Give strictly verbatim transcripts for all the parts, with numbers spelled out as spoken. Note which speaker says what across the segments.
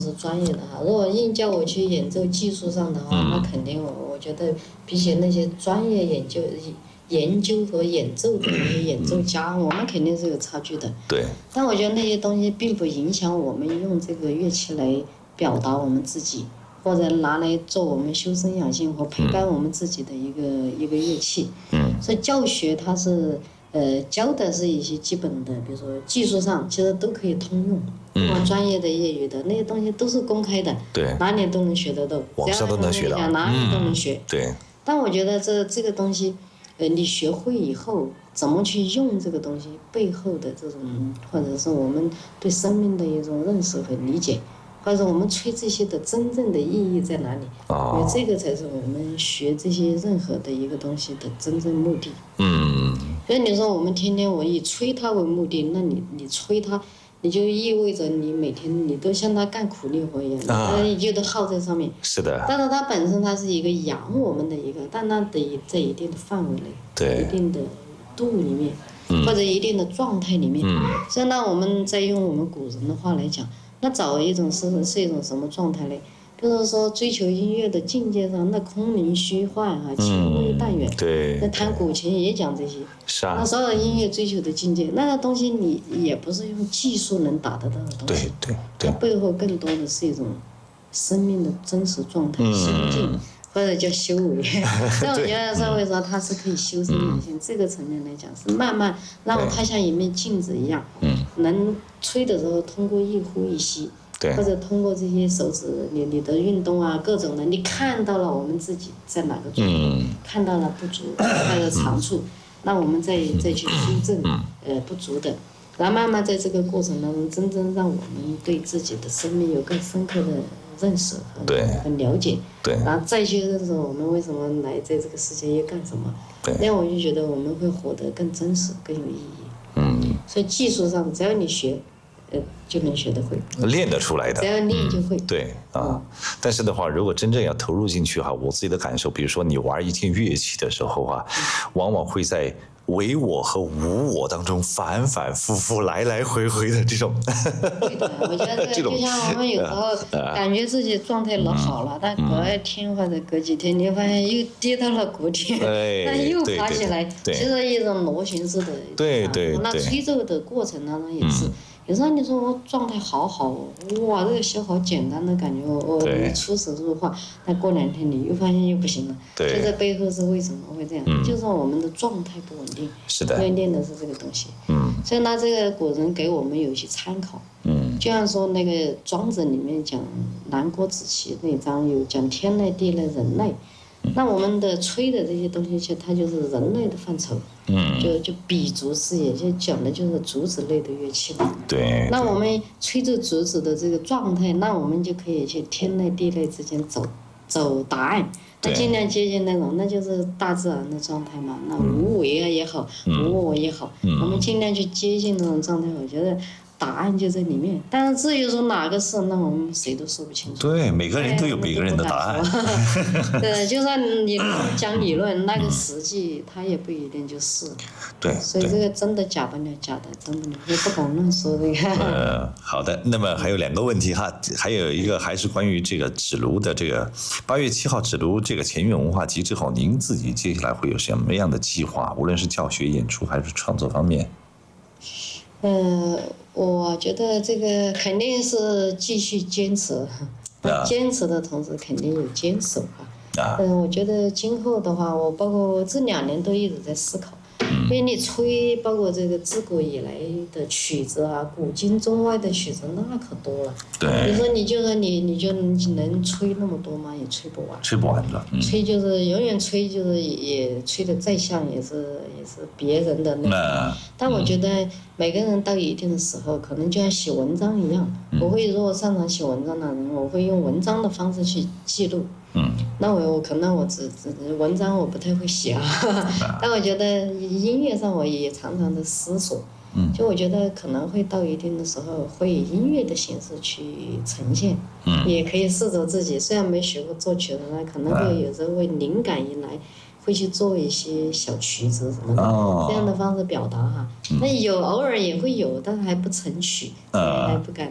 Speaker 1: 是专业的哈。如果硬叫我去演奏技术上的话，
Speaker 2: 嗯、
Speaker 1: 那肯定我我觉得比起那些专业研究研究和演奏的那些演奏家，我们肯定是有差距的。
Speaker 2: 对。
Speaker 1: 但我觉得那些东西并不影响我们用这个乐器来表达我们自己，或者拿来做我们修身养性和陪伴我们自己的一个、嗯、一个乐器。
Speaker 2: 嗯。
Speaker 1: 所以教学它是。呃，教的是一些基本的，比如说技术上，其实都可以通用，不管专业的、业余的，那些东西都是公开的，
Speaker 2: 对，
Speaker 1: 哪里都能学得到，
Speaker 2: 网上都能学到，
Speaker 1: 哪里都能学。
Speaker 2: 嗯、对。
Speaker 1: 但我觉得这这个东西，呃，你学会以后，怎么去用这个东西背后的这种，或者是我们对生命的一种认识和理解。或者我们吹这些的真正的意义在哪里？
Speaker 2: 哦，
Speaker 1: 因为这个才是我们学这些任何的一个东西的真正目的。
Speaker 2: 嗯。
Speaker 1: 所以你说我们天天我以吹它为目的，那你你吹它，你就意味着你每天你都像它干苦力活一样，
Speaker 2: 啊，
Speaker 1: 你就都耗在上面。
Speaker 2: 是的。
Speaker 1: 但是它本身它是一个养我们的一个，但它得在一定的范围内，
Speaker 2: 对，
Speaker 1: 一定的度里面，
Speaker 2: 嗯、
Speaker 1: 或者一定的状态里面。
Speaker 2: 嗯。
Speaker 1: 所以那我们再用我们古人的话来讲。那找一种是是一种什么状态呢？比如说追求音乐的境界上，那空灵虚幻啊，情微淡远。
Speaker 2: 嗯、对。
Speaker 1: 那弹古琴也讲这些。
Speaker 2: 是啊。
Speaker 1: 那所有音乐追求的境界，那个东西你也不是用技术能达得到的东西。
Speaker 2: 对对对。
Speaker 1: 它背后更多的是一种生命的真实状态、心境，
Speaker 2: 嗯、
Speaker 1: 或者叫修为。但我觉得社会上它是可以修身养性，这个层面来讲是慢慢让它像一面镜子一样，
Speaker 2: 嗯、
Speaker 1: 能吹的时候通过一呼一吸。或者通过这些手指你你的运动啊，各种的，你看到了我们自己在哪个状态，
Speaker 2: 嗯、
Speaker 1: 看到了不足，看到了长处，嗯、那我们再再去修正、嗯、呃不足的，然后慢慢在这个过程当中，真正让我们对自己的生命有更深刻的认识和和了解，
Speaker 2: 对，
Speaker 1: 然后再去认识我们为什么来在这个世界要干什么，那样我就觉得我们会活得更真实、更有意义。
Speaker 2: 嗯，
Speaker 1: 所以技术上只要你学。呃，就能学得会，
Speaker 2: 练得出来的，
Speaker 1: 只要练就会。
Speaker 2: 嗯、对啊、嗯，但是的话，如果真正要投入进去哈，我自己的感受，比如说你玩一件乐器的时候啊，嗯、往往会在唯我和无我当中反反复复、来来回回的这种。
Speaker 1: 对的，我觉得就像我们有时候感觉自己状态老好了，嗯、但隔一天或者隔几天，你发现又跌到了谷底，但又爬起来，其实一种螺旋式的。
Speaker 2: 对对对。
Speaker 1: 那吹奏的过程当中也是。嗯有时候你说我状态好好，哇，这个修好简单的感觉，我我出手术的话，但过两天你又发现又不行了，就在背后是为什么会这样？嗯、就是我们的状态不稳定，
Speaker 2: 是的，
Speaker 1: 所以练的是这个东西。
Speaker 2: 嗯，
Speaker 1: 所以那这个古人给我们有一些参考。
Speaker 2: 嗯，
Speaker 1: 就像说那个《庄子》里面讲南郭子期那章有讲天籁、地籁、人籁。那我们的吹的这些东西，其实它就是人类的范畴，
Speaker 2: 嗯，
Speaker 1: 就就比竹子，也就讲的就是竹子类的乐器嘛。
Speaker 2: 对。
Speaker 1: 那我们吹着竹子的这个状态，那我们就可以去天籁地籁之间走走答案，那尽量接近那种，那就是大自然的状态嘛。那无为啊也好，
Speaker 2: 嗯、
Speaker 1: 无我也好，
Speaker 2: 嗯、
Speaker 1: 我们尽量去接近那种状态。我觉得。答案就在里面，但是至于说哪个是，那我们谁都说不清楚。
Speaker 2: 对，每个人都有每个人的答案。
Speaker 1: 对，就算你讲理论，那个实际它也不一定就是。
Speaker 2: 对。
Speaker 1: 所以这个真的假不了，假的真不了，也不敢乱说这个。
Speaker 2: 呃，好的，那么还有两个问题哈，还有一个还是关于这个指炉的这个八月七号指炉这个前院文化节之后，您自己接下来会有什么样的计划？无论是教学、演出还是创作方面。
Speaker 1: 呃，我觉得这个肯定是继续坚持，啊、坚持的同时肯定有坚守啊。
Speaker 2: 啊。
Speaker 1: 嗯、呃，我觉得今后的话，我包括这两年都一直在思考，
Speaker 2: 嗯、
Speaker 1: 因为你吹，包括这个自古以来的曲子啊，古今中外的曲子那可多了。
Speaker 2: 对。
Speaker 1: 你说你就说你你就能吹那么多吗？也吹不完。
Speaker 2: 吹不完的。嗯、
Speaker 1: 吹就是永远吹，就是也吹的再像也是也是别人的那个。
Speaker 2: 嗯、
Speaker 1: 但我觉得每个人到一定的时候，可能就像写文章一样。
Speaker 2: 嗯、
Speaker 1: 我会如果擅长写文章的人，我会用文章的方式去记录。
Speaker 2: 嗯。
Speaker 1: 那我我可能我只只文章我不太会写啊，但我觉得音乐上我也常常的思索。
Speaker 2: 嗯。
Speaker 1: 就我觉得可能会到一定的时候，会以音乐的形式去呈现。
Speaker 2: 嗯。
Speaker 1: 也可以试着自己，虽然没学过作曲的，那可能会有时候会灵感一来。会去做一些小曲子什么的，
Speaker 2: 哦、
Speaker 1: 这样的方式表达哈。嗯、那有偶尔也会有，但是还不成曲，
Speaker 2: 呃、
Speaker 1: 还不敢那个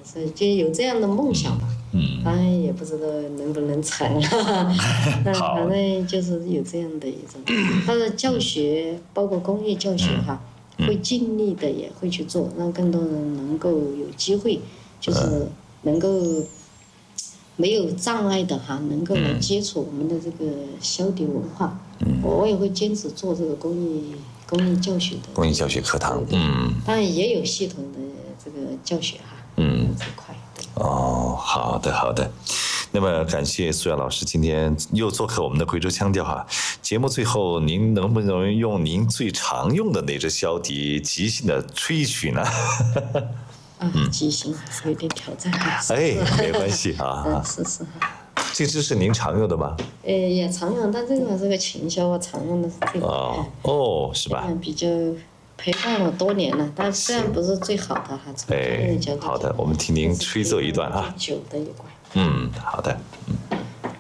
Speaker 1: 是就有这样的梦想吧。
Speaker 2: 嗯。
Speaker 1: 当然也不知道能不能成啊，但反正就是有这样的一种。他的教学，包括公益教学哈，会尽力的也会去做，让更多人能够有机会，就是能够没有障碍的哈，能够来接触我们的这个消笛文化。我也会坚持做这个公益公益教学的。
Speaker 2: 公益教学课堂，嗯。
Speaker 1: 当然也有系统的这个教学哈。嗯。这块。
Speaker 2: 哦，好的好的，那么感谢苏亚老师今天又做客我们的贵州腔调哈。节目最后，您能不能用您最常用的那只箫笛即兴的吹曲呢？
Speaker 1: 啊，即兴是有点挑战。
Speaker 2: 哎，没关系啊。
Speaker 1: 嗯，是是。
Speaker 2: 这只是您常用的吗？
Speaker 1: 呃，也常用，但这个是个琴箫，我常用的是这个。
Speaker 2: 哦哦，是吧？
Speaker 1: 比较。陪伴我多年了，但虽然不是最好的哈，从专业角度
Speaker 2: 好的，我们听您吹奏一段啊。
Speaker 1: 久的一段。
Speaker 2: 嗯，好的。嗯。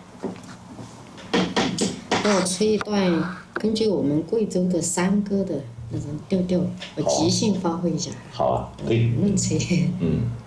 Speaker 1: 那我吹一段，根据我们贵州的山歌的那种调调，我即兴发挥一下。
Speaker 2: 好啊，可以。
Speaker 1: 嗯，吹。
Speaker 2: 嗯。